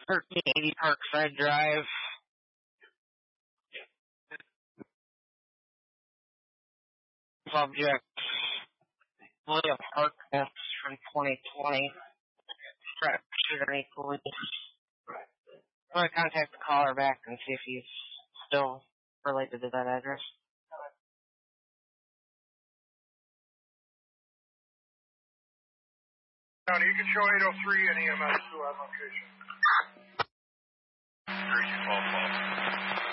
1380 Parkside Drive. Subject, William Harkness from 2020. Fractured any police. I'm going to contact the caller back and see if he's still related to that address. County, you can show 803 and EMS to that location. 3212.